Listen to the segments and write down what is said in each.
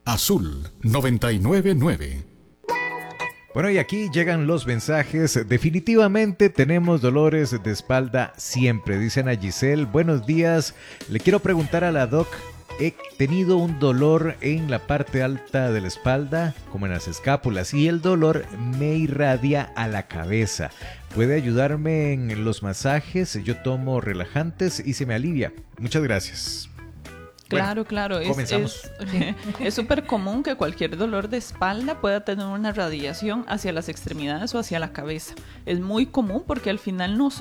Azul 999. Bueno, y aquí llegan los mensajes. Definitivamente tenemos dolores de espalda siempre, dicen a Giselle. Buenos días, le quiero preguntar a la doc. He tenido un dolor en la parte alta de la espalda, como en las escápulas, y el dolor me irradia a la cabeza. ¿Puede ayudarme en los masajes? Yo tomo relajantes y se me alivia. Muchas gracias. Claro, Bueno, claro. comenzamos. Es súper común que cualquier dolor de espalda pueda tener una radiación hacia las extremidades o hacia la cabeza. Es muy común porque al final no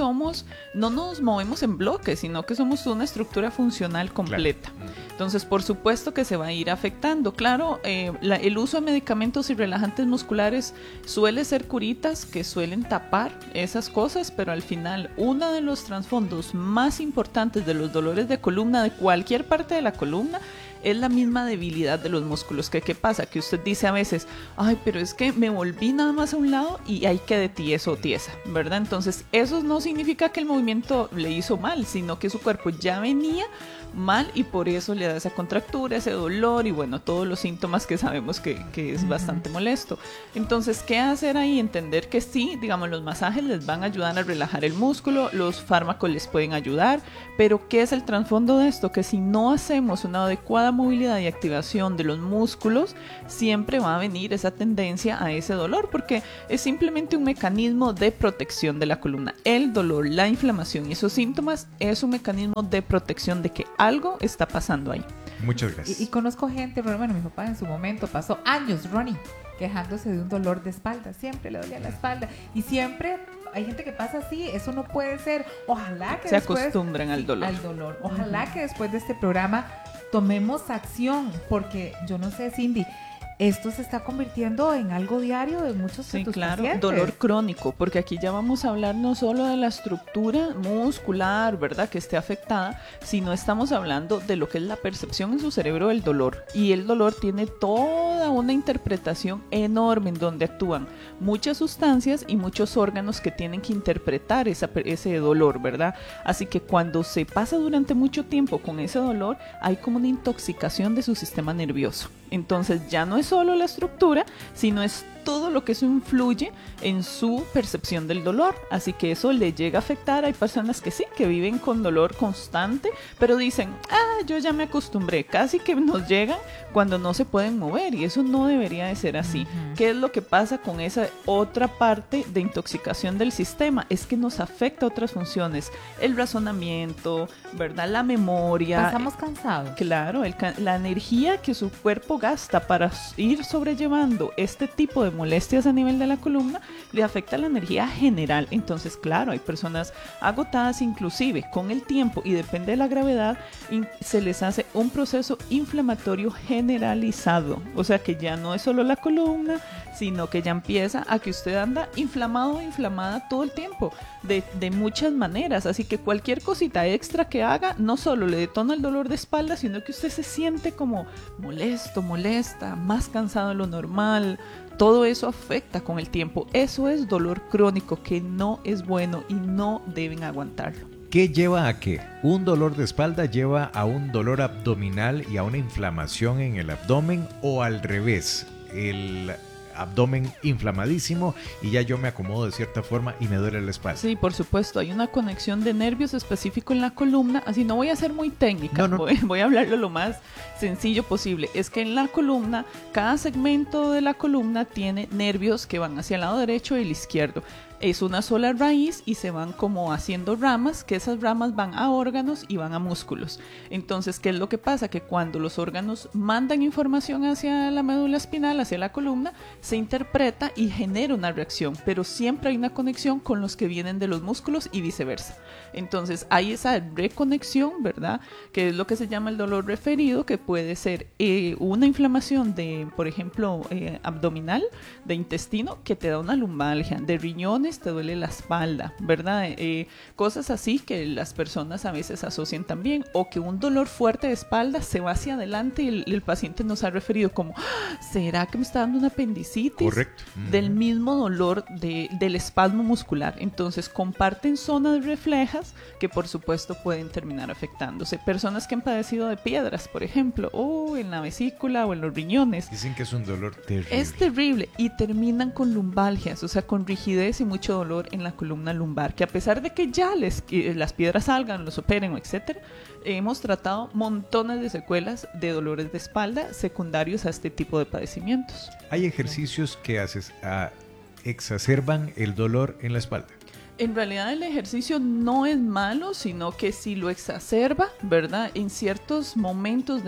nos movemos en bloques, sino que somos una estructura funcional completa. Claro. Entonces, por supuesto que se va a ir afectando. Claro, el uso de medicamentos y relajantes musculares suele ser curitas que suelen tapar esas cosas, pero al final uno de los trasfondos más importantes de los dolores de columna de cualquier parte de la columna es la misma debilidad de los músculos. ¿Qué pasa? Que usted dice a veces, ay, pero es que me volví nada más a un lado y ahí quedé tieso o tiesa, ¿verdad? Entonces, eso no significa que el movimiento le hizo mal, sino que su cuerpo ya venía mal y por eso le da esa contractura, ese dolor y bueno, todos los síntomas que sabemos que es bastante molesto. Entonces, ¿qué hacer ahí? Entender que sí, digamos, los masajes les van a ayudar a relajar el músculo, los fármacos les pueden ayudar, pero ¿qué es el trasfondo de esto? Que si no hacemos una adecuada movilidad y activación de los músculos, siempre va a venir esa tendencia a ese dolor, porque es simplemente un mecanismo de protección de la columna. El dolor, la inflamación y esos síntomas es un mecanismo de protección de que algo está pasando ahí. Muchas gracias. Y conozco gente, bueno, mi papá en su momento pasó años, Ronnie, quejándose de un dolor de espalda. Siempre le dolía la espalda. Y siempre hay gente que pasa así. Eso no puede ser. Ojalá que se después acostumbran al dolor. Ojalá que después de este programa tomemos acción, porque yo no sé, Cindy, esto se está convirtiendo en algo diario de muchos de tus pacientes. Dolor crónico, porque aquí ya vamos a hablar no solo de la estructura muscular, ¿verdad?, que esté afectada, sino estamos hablando de lo que es la percepción en su cerebro del dolor. Y el dolor tiene toda una interpretación enorme en donde actúan muchas sustancias y muchos órganos que tienen que interpretar ese dolor, ¿verdad? Así que cuando se pasa durante mucho tiempo con ese dolor, hay como una intoxicación de su sistema nervioso. Entonces ya no es solo la estructura, sino es todo lo que eso influye en su percepción del dolor. Así que eso le llega a afectar. Hay personas que sí, que viven con dolor constante, pero dicen, yo ya me acostumbré. Casi que nos llegan cuando no se pueden mover y eso no debería de ser así. ¿Qué es lo que pasa con esa otra parte de intoxicación del sistema? Es que nos afecta otras funciones. El razonamiento, ¿verdad? La memoria. Pasamos cansados. Claro, la energía que su cuerpo gasta para ir sobrellevando este tipo de molestias a nivel de la columna le afecta la energía general. Entonces, claro, hay personas agotadas, inclusive con el tiempo y depende de la gravedad, se les hace un proceso inflamatorio generalizado. O sea que ya no es solo la columna, sino que ya empieza a que usted anda inflamado o inflamada todo el tiempo, de muchas maneras. Así que cualquier cosita extra que haga, no solo le detona el dolor de espalda, sino que usted se siente como molesto, molesta, más cansado de lo normal. Todo eso afecta con el tiempo. Eso es dolor crónico que no es bueno y no deben aguantarlo. ¿Qué lleva a qué? ¿Un dolor de espalda lleva a un dolor abdominal y a una inflamación en el abdomen o al revés? El abdomen inflamadísimo y ya yo me acomodo de cierta forma y me duele la espalda. Sí, por supuesto, hay una conexión de nervios específico en la columna, así no voy a ser muy técnica, no. Voy a hablarlo lo más sencillo posible. Es que en la columna, cada segmento de la columna tiene nervios que van hacia el lado derecho y el izquierdo. Es una sola raíz y se van como haciendo ramas, que esas ramas van a órganos y van a músculos. Entonces, ¿qué es lo que pasa? Que cuando los órganos mandan información hacia la médula espinal, hacia la columna, se interpreta y genera una reacción, pero siempre hay una conexión con los que vienen de los músculos y viceversa. Entonces, hay esa reconexión, ¿verdad? Que es lo que se llama el dolor referido, que puede ser una inflamación de, por ejemplo, abdominal, de intestino, que te da una lumbalgia, de riñones, riñones, te duele la espalda, ¿verdad? Cosas así que las personas a veces asocian también, o que un dolor fuerte de espalda se va hacia adelante y el paciente nos ha referido como, ¿será que me está dando una apendicitis? Correcto. Del mismo dolor del espasmo muscular. Entonces comparten zonas reflejas que por supuesto pueden terminar afectándose. Personas que han padecido de piedras, por ejemplo, o en la vesícula o en los riñones. Dicen que es un dolor terrible. Es terrible y terminan con lumbalgias, o sea, con rigidez y mucho dolor en la columna lumbar, que a pesar de que ya las piedras salgan, los operen, etcétera, hemos tratado montones de secuelas de dolores de espalda secundarios a este tipo de padecimientos. Hay ejercicios que exacerban el dolor en la espalda. En realidad el ejercicio no es malo, sino que si lo exacerba, ¿verdad? En ciertos momentos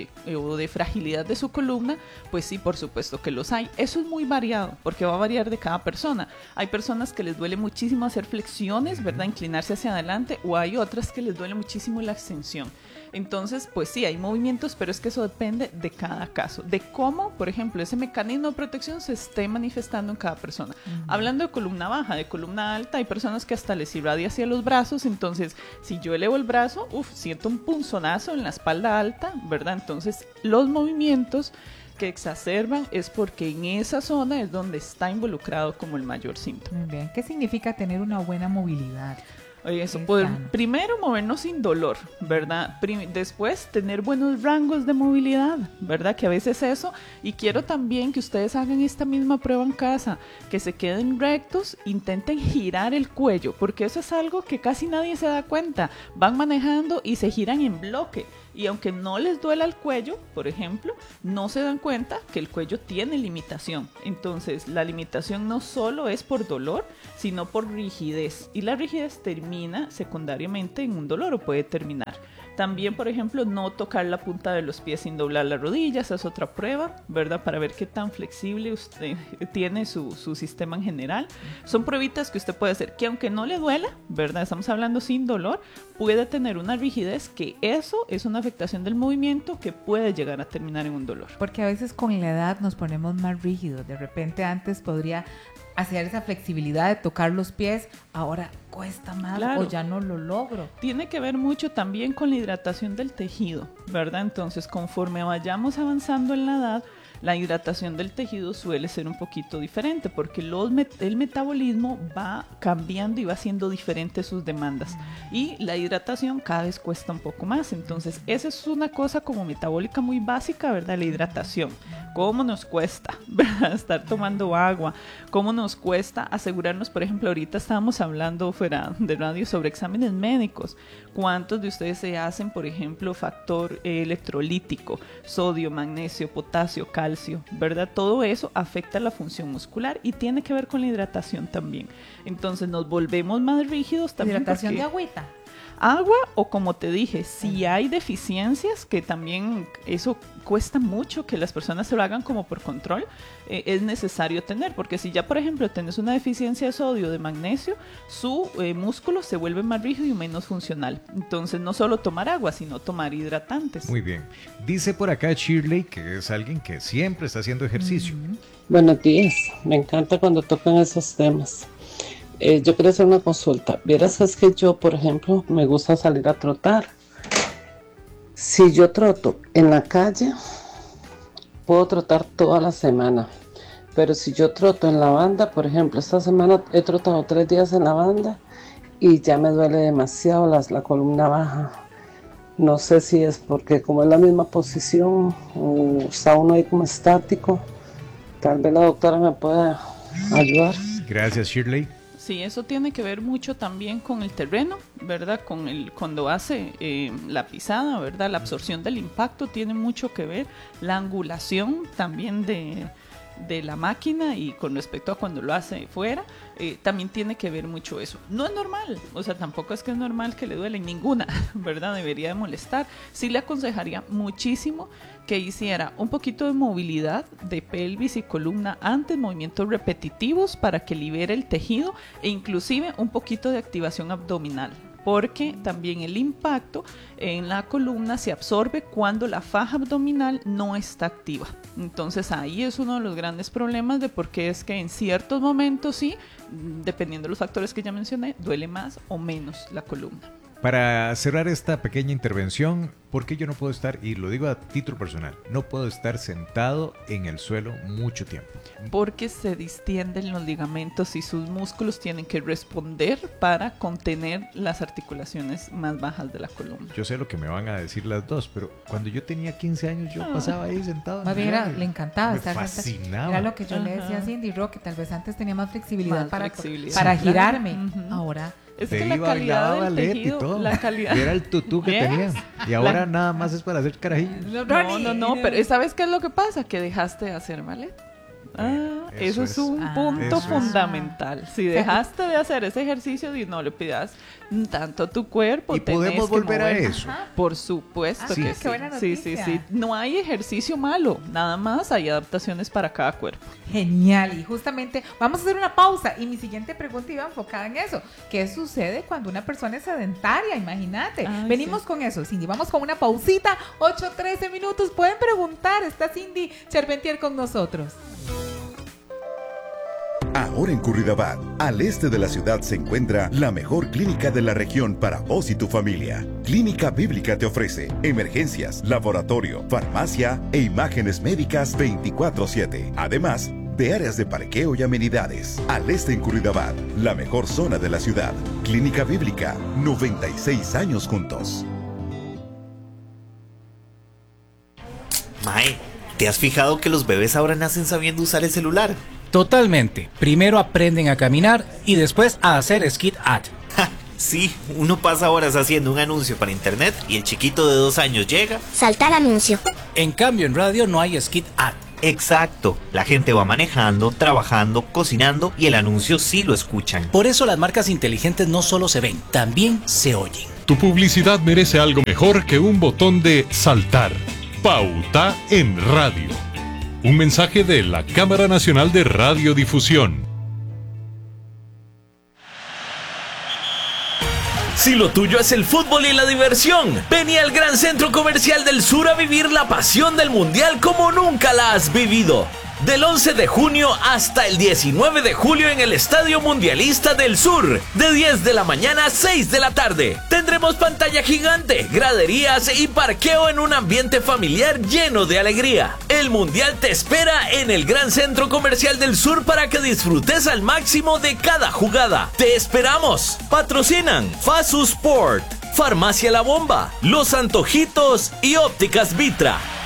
o de fragilidad de su columna, pues sí, por supuesto que los hay. Eso es muy variado, porque va a variar de cada persona. Hay personas que les duele muchísimo hacer flexiones, ¿verdad? Inclinarse hacia adelante, o hay otras que les duele muchísimo la extensión. Entonces, pues sí, hay movimientos, pero es que eso depende de cada caso, de cómo, por ejemplo, ese mecanismo de protección se esté manifestando en cada persona. Hablando de columna baja, de columna alta, hay personas que hasta les irradia hacia los brazos, entonces, si yo elevo el brazo, siento un punzonazo en la espalda alta, ¿verdad? Entonces, los movimientos que exacerban es porque en esa zona es donde está involucrado como el mayor síntoma. Muy bien. ¿Qué significa tener una buena movilidad? Eso, poder primero movernos sin dolor, ¿verdad? Después tener buenos rangos de movilidad, ¿verdad? Que a veces eso, y quiero también que ustedes hagan esta misma prueba en casa, que se queden rectos, intenten girar el cuello, porque eso es algo que casi nadie se da cuenta. Van manejando y se giran en bloque, y aunque no les duela el cuello, por ejemplo, no se dan cuenta que el cuello tiene limitación. Entonces, la limitación no solo es por dolor, sino por rigidez, y la rigidez termina secundariamente en un dolor o puede terminar. También, por ejemplo, no tocar la punta de los pies sin doblar las rodillas, es otra prueba, ¿verdad? Para ver qué tan flexible usted tiene su sistema en general. Son pruebitas que usted puede hacer, que aunque no le duela, ¿verdad? Estamos hablando sin dolor, puede tener una rigidez, que eso es una afectación del movimiento que puede llegar a terminar en un dolor. Porque a veces con la edad nos ponemos más rígidos. De repente antes podría hacer esa flexibilidad de tocar los pies, ahora cuesta más, claro, o ya no lo logro. Tiene que ver mucho también con la hidratación del tejido, ¿verdad? Entonces, conforme vayamos avanzando en la edad, la hidratación del tejido suele ser un poquito diferente, porque el metabolismo va cambiando y va haciendo diferentes sus demandas, y la hidratación cada vez cuesta un poco más. Entonces, esa es una cosa como metabólica muy básica, ¿verdad? La hidratación. ¿Cómo nos cuesta, ¿verdad? Estar tomando agua? ¿Cómo nos cuesta asegurarnos? Por ejemplo, ahorita estábamos hablando fuera de radio sobre exámenes médicos. ¿Cuántos de ustedes se hacen, por ejemplo, factor electrolítico, sodio, magnesio, potasio, calcio, ¿verdad? Todo eso afecta la función muscular y tiene que ver con la hidratación también. Entonces nos volvemos más rígidos también. ¿Hidratación de agüita? Agua, o como te dije, si hay deficiencias, que también eso cuesta mucho que las personas se lo hagan como por control, es necesario tener, porque si ya, por ejemplo, tienes una deficiencia de sodio, de magnesio, su músculo se vuelve más rígido y menos funcional. Entonces, no solo tomar agua, sino tomar hidratantes. Muy bien. Dice por acá Shirley, que es alguien que siempre está haciendo ejercicio. Buenos días, me encanta cuando tocan esos temas. Yo quería hacer una consulta. Vieras, es que yo, por ejemplo, me gusta salir a trotar. Si yo troto en la calle, puedo trotar toda la semana. Pero si yo troto en la banda, por ejemplo, esta semana he trotado 3 días en la banda y ya me duele demasiado la columna baja. No sé si es porque como es la misma posición, está uno ahí como estático. Tal vez la doctora me pueda ayudar. Gracias, Shirley. Sí, eso tiene que ver mucho también con el terreno, ¿verdad? Cuando hace la pisada, ¿verdad? La absorción del impacto tiene mucho que ver. La angulación también de la máquina, y con respecto a cuando lo hace fuera, también tiene que ver mucho eso. No es normal, o sea, tampoco es que es normal que le duele ninguna, ¿verdad? Debería de molestar. Sí le aconsejaría muchísimo que hiciera un poquito de movilidad de pelvis y columna antes, movimientos repetitivos para que libere el tejido, e inclusive un poquito de activación abdominal, porque también el impacto en la columna se absorbe cuando la faja abdominal no está activa. Entonces ahí es uno de los grandes problemas de por qué es que en ciertos momentos sí, dependiendo de los factores que ya mencioné, duele más o menos la columna. Para cerrar esta pequeña intervención, ¿por qué yo no puedo estar, y lo digo a título personal, no puedo estar sentado en el suelo mucho tiempo? Porque se distienden los ligamentos y sus músculos tienen que responder para contener las articulaciones más bajas de la columna. Yo sé lo que me van a decir las dos, pero cuando yo tenía 15 años yo pasaba ahí sentado. Más bien le encantaba me estar fascinaba. Era lo que yo le decía a Cindy Rock, que tal vez antes tenía más flexibilidad, Más flexibilidad. para Sí, girarme. claro. Ahora Es Te que la iba, calidad bailaba del ballet tejido, y todo. la calidad... Y era el tutú que ¿Ves? tenía. Y ahora nada más es para hacer carajillos. No, pero ¿sabes qué es lo que pasa? Que dejaste de hacer ballet. Eso es un punto fundamental. Si dejaste de hacer ese ejercicio y no le pidas tanto a tu cuerpo, y podemos volver a eso. Por supuesto que sí. Qué buena noticia. Sí. No hay ejercicio malo, nada más hay adaptaciones para cada cuerpo. Genial, y justamente vamos a hacer una pausa y mi siguiente pregunta iba enfocada en eso. ¿Qué sucede cuando una persona es sedentaria? Imagínate. Venimos con eso, Cindy. Vamos con una pausita, 8:13 minutos. Pueden preguntar, está Cindy Charpentier con nosotros. Ahora en Curridabat, al este de la ciudad, se encuentra la mejor clínica de la región para vos y tu familia. Clínica Bíblica te ofrece emergencias, laboratorio, farmacia e imágenes médicas 24/7. Además de áreas de parqueo y amenidades. Al este en Curridabat, la mejor zona de la ciudad. Clínica Bíblica, 96 años juntos. Mae, ¿te has fijado que los bebés ahora nacen sabiendo usar el celular? Totalmente. Primero aprenden a caminar y después a hacer skit ad. Sí, uno pasa horas haciendo un anuncio para internet y el chiquito de 2 años llega. Saltar anuncio. En cambio, en radio no hay skit ad. Exacto. La gente va manejando, trabajando, cocinando y el anuncio sí lo escuchan. Por eso las marcas inteligentes no solo se ven, también se oyen. Tu publicidad merece algo mejor que un botón de saltar. Pauta en radio. Un mensaje de la Cámara Nacional de Radiodifusión. Si lo tuyo es el fútbol y la diversión, ven al Gran Centro Comercial del Sur a vivir la pasión del Mundial como nunca la has vivido. Del 11 de junio hasta el 19 de julio en el Estadio Mundialista del Sur, de 10 de la mañana a 6 de la tarde. Tendremos pantalla gigante, graderías y parqueo en un ambiente familiar lleno de alegría. El Mundial te espera en el Gran Centro Comercial del Sur para que disfrutes al máximo de cada jugada. ¡Te esperamos! Patrocinan Fasu Sport, Farmacia La Bomba, Los Antojitos y Ópticas Vitra.